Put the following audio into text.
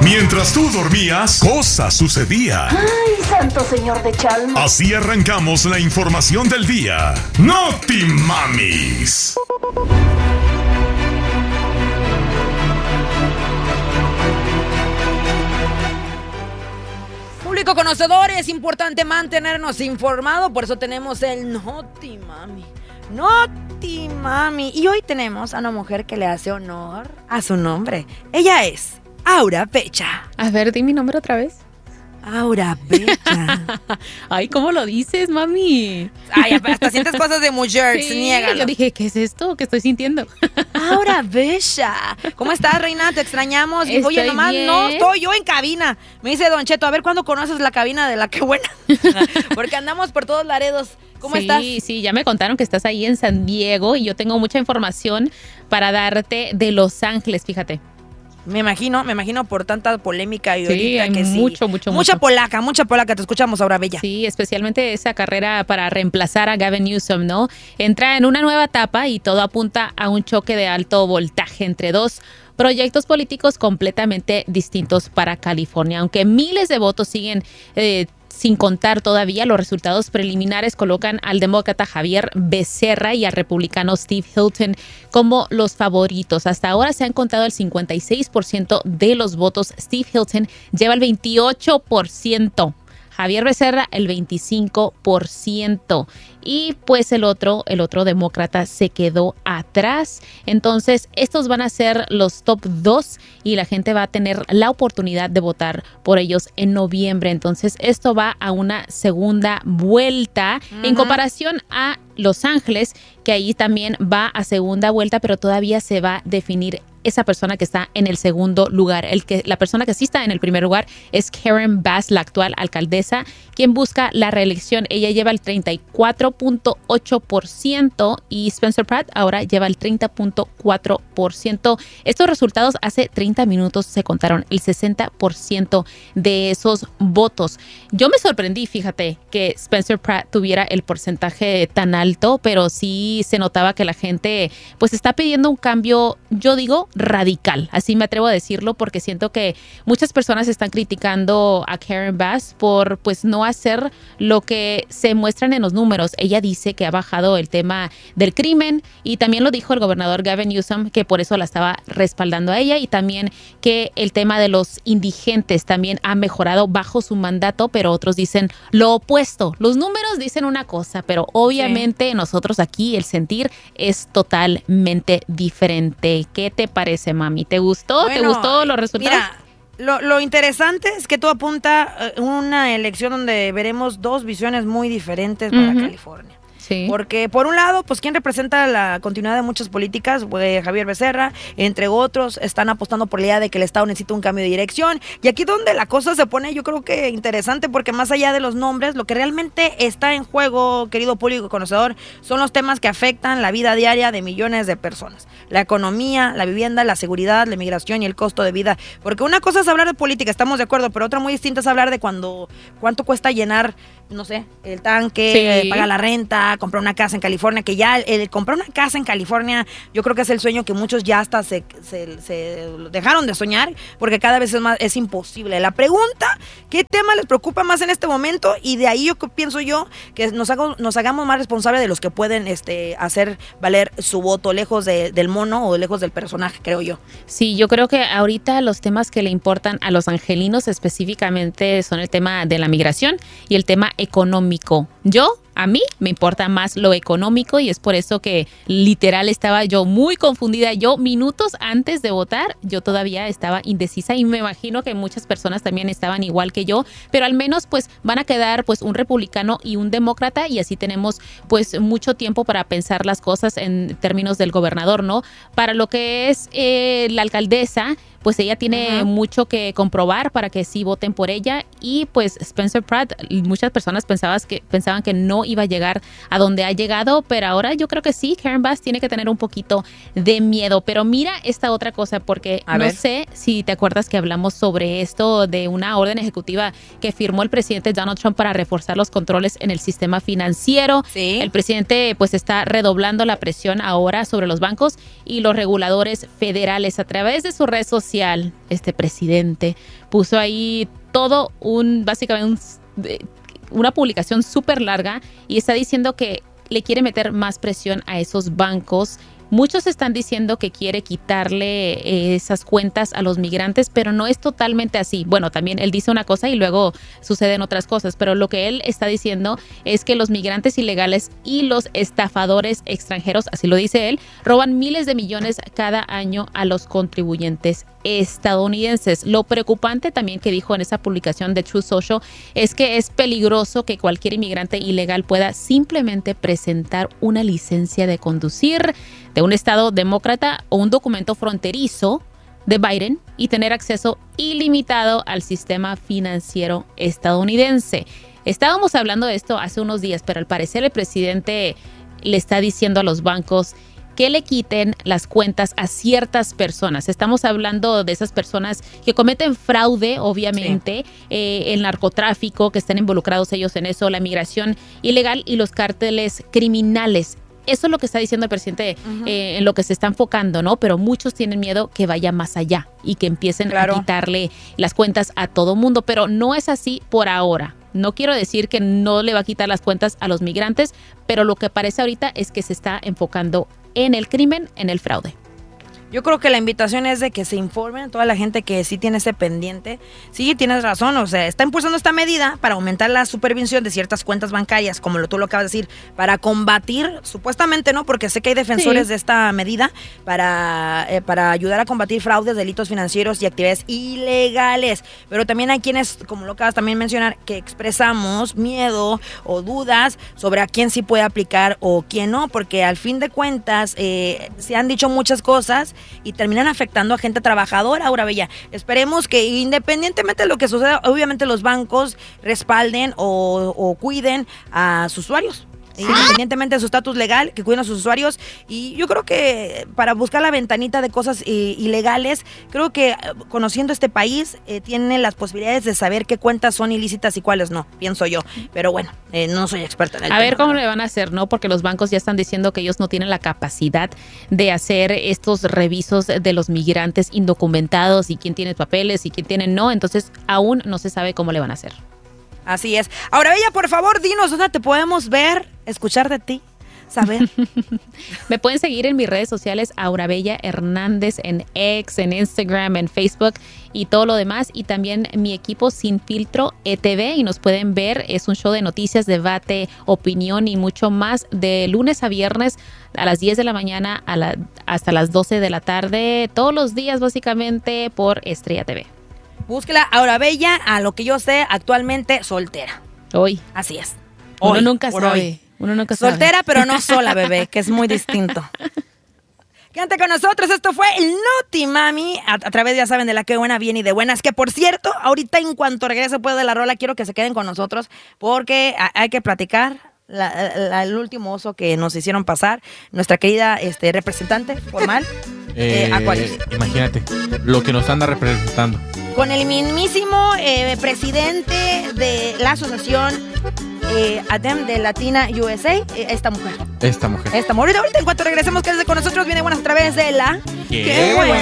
Mientras tú dormías, cosas sucedían. ¡Ay, santo señor de Chalma! Así arrancamos la información del día. ¡Noti Mamis! Público conocedor, es importante mantenernos informados, por eso tenemos el Noti Mami. Noti Mami. Y hoy tenemos a una mujer que le hace honor a su nombre. Ella es Aura Becha. A ver, di mi nombre otra vez. Aura Becha. Ay, ¿cómo lo dices, mami? Ay, hasta sientes cosas de mujer, Sí, niégalo. yo dije, ¿qué es esto? ¿Qué estoy sintiendo? Aura Becha. ¿Cómo estás, reina? Te extrañamos. Estoy Oye, nomás bien. no estoy yo en cabina. Me dice Don Cheto, a ver cuándo conoces la cabina de La Qué Buena. Porque andamos por todos laredos. ¿Cómo estás? Sí, ya me contaron que estás ahí en San Diego y yo tengo mucha información para darte de Los Ángeles, fíjate. Me imagino por tanta polémica y Sí, ahorita hay que sí. mucho. Mucha polaca, te escuchamos ahora, Bella. Sí, especialmente esa carrera para reemplazar a Gavin Newsom, ¿no? Entra en una nueva etapa y todo apunta a un choque de alto voltaje entre dos proyectos políticos completamente distintos para California. Aunque miles de votos siguen sin contar todavía, los resultados preliminares colocan al demócrata Javier Becerra y al republicano Steve Hilton como los favoritos. Hasta ahora se han contado el 56% de los votos. Steve Hilton lleva el 28%. Javier Becerra el 25%. Y pues el otro demócrata se quedó atrás. Entonces, estos van a ser los top 2 y la gente va a tener la oportunidad de votar por ellos en noviembre. Entonces, esto va a una segunda vuelta en comparación a Los Ángeles, que ahí también va a segunda vuelta, pero todavía se va a definir esa persona que está en el segundo lugar. La persona que sí está en el primer lugar es Karen Bass, la actual alcaldesa, quien busca la reelección. Ella lleva el 34.8% y Spencer Pratt ahora lleva el 30.4%. Estos resultados hace 30 minutos se contaron el 60% de esos votos. Yo me sorprendí, fíjate, que Spencer Pratt tuviera el porcentaje tan alto, pero sí se notaba que la gente pues está pidiendo un cambio, yo digo, radical, así me atrevo a decirlo, porque siento que muchas personas están criticando a Karen Bass por pues no hacer lo que se muestran en los números. Ella dice que ha bajado el tema del crimen y también lo dijo el gobernador Gavin Newsom, que por eso la estaba respaldando a ella, y también que el tema de los indigentes también ha mejorado bajo su mandato, pero otros dicen lo opuesto. Los números dicen una cosa, pero obviamente nosotros aquí el sentir es totalmente diferente. ¿Qué te parece, mami? ¿Te gustó? Bueno, ¿Te gustó los resultados? Mira, lo interesante es que todo apunta a una elección donde veremos dos visiones muy diferentes para California. Sí. Porque por un lado, pues quien representa la continuidad de muchas políticas, Javier Becerra, entre otros, están apostando por la idea de que el Estado necesita un cambio de dirección. Y aquí donde la cosa se pone, yo creo que interesante, porque más allá de los nombres, lo que realmente está en juego, querido público conocedor, son los temas que afectan la vida diaria de millones de personas. La economía, la vivienda, la seguridad, la inmigración y el costo de vida. Porque una cosa es hablar de política, estamos de acuerdo, pero otra muy distinta es hablar de cuánto cuesta llenar, no sé, el tanque, pagar la renta, comprar una casa en California, que ya el comprar una casa en California yo creo que es el sueño que muchos ya hasta se dejaron de soñar, porque cada vez es imposible. La pregunta, ¿qué tema les preocupa más en este momento? Y de ahí pienso yo que nos hagamos más responsables de los que pueden hacer valer su voto, lejos del mono o lejos del personaje, creo yo. Sí, yo creo que ahorita los temas que le importan a los angelinos específicamente son el tema de la migración y el tema económico. A mí me importa más lo económico y es por eso que literal estaba yo muy confundida. Yo minutos antes de votar, yo todavía estaba indecisa y me imagino que muchas personas también estaban igual que yo, pero al menos pues van a quedar pues un republicano y un demócrata y así tenemos pues mucho tiempo para pensar las cosas en términos del gobernador, ¿no? Para lo que es la alcaldesa, pues ella tiene mucho que comprobar para que sí voten por ella y pues Spencer Pratt, muchas personas pensaban que no iba a llegar a donde ha llegado, pero ahora yo creo que sí, Karen Bass tiene que tener un poquito de miedo. Pero mira esta otra cosa, porque no sé si te acuerdas que hablamos sobre esto de una orden ejecutiva que firmó el presidente Donald Trump para reforzar los controles en el sistema financiero. Sí. El presidente pues está redoblando la presión ahora sobre los bancos y los reguladores federales a través de sus redes sociales. social, este presidente, puso ahí todo básicamente una publicación súper larga y está diciendo que le quiere meter más presión a esos bancos. Muchos están diciendo que quiere quitarle esas cuentas a los migrantes, pero no es totalmente así. Bueno, también él dice una cosa y luego suceden otras cosas, pero lo que él está diciendo es que los migrantes ilegales y los estafadores extranjeros, así lo dice él, roban miles de millones cada año a los contribuyentes estadounidenses. Lo preocupante también que dijo en esa publicación de Truth Social es que es peligroso que cualquier inmigrante ilegal pueda simplemente presentar una licencia de conducir de un estado demócrata o un documento fronterizo de Biden y tener acceso ilimitado al sistema financiero estadounidense. Estábamos hablando de esto hace unos días, pero al parecer el presidente le está diciendo a los bancos que le quiten las cuentas a ciertas personas. Estamos hablando de esas personas que cometen fraude, obviamente, el narcotráfico, que están involucrados ellos en eso, la migración ilegal y los cárteles criminales. Eso es lo que está diciendo el presidente, en lo que se está enfocando, ¿no? Pero muchos tienen miedo que vaya más allá y que empiecen a quitarle las cuentas a todo mundo, pero no es así por ahora. No quiero decir que no le va a quitar las cuentas a los migrantes, pero lo que parece ahorita es que se está enfocando en el crimen, en el fraude. Yo creo que la invitación es de que se informen toda la gente que sí tiene ese pendiente. Sí, tienes razón, o sea, está impulsando esta medida para aumentar la supervisión de ciertas cuentas bancarias, como tú lo acabas de decir, para combatir, supuestamente no, porque sé que hay defensores de esta medida, para ayudar a combatir fraudes, delitos financieros y actividades ilegales. Pero también hay quienes, como lo acabas también de mencionar, que expresamos miedo o dudas sobre a quién sí puede aplicar o quién no, porque al fin de cuentas se han dicho muchas cosas y terminan afectando a gente trabajadora, Aura Bella. Esperemos que independientemente de lo que suceda, obviamente los bancos respalden o cuiden a sus usuarios. Independientemente de su estatus legal, que cuiden a sus usuarios. Y yo creo que para buscar la ventanita de cosas ilegales, creo que conociendo este país, tiene las posibilidades de saber qué cuentas son ilícitas y cuáles no, pienso yo. Pero bueno, no soy experta en el tema. A ver cómo le van a hacer, ¿no? Porque los bancos ya están diciendo que ellos no tienen la capacidad de hacer estos revisos de los migrantes indocumentados y quién tiene papeles y quién tiene no. Entonces, aún no se sabe cómo le van a hacer. Así es. Ahora, Bella, por favor, dinos dónde te podemos ver, escuchar de ti, saber. Me pueden seguir en mis redes sociales, Aura Bella Hernández, en X, en Instagram, en Facebook y todo lo demás. Y también mi equipo Sin Filtro ETV, y nos pueden ver. Es un show de noticias, debate, opinión y mucho más, de lunes a viernes a las 10 de la mañana hasta las 12 de la tarde, todos los días básicamente por Estrella TV. Búsquela, Aura Bella, a lo que yo sé, actualmente soltera. Hoy. Así es. Uno nunca sabe. Soltera, pero no sola, bebé, que es muy distinto. Quédate con nosotros, esto fue el Noti Mami, a través, ya saben, de la que buena viene y de buenas. Que por cierto, ahorita en cuanto regrese después de la rola, quiero que se queden con nosotros porque hay que platicar el último oso que nos hicieron pasar, nuestra querida representante formal, Aquarius. Imagínate lo que nos anda representando. Con el mismísimo presidente de la asociación ADEM de Latina USA, esta mujer. Esta mujer. Ahorita en cuanto regresemos, quédense con nosotros, viene buenas a través de la... ¡Qué buena!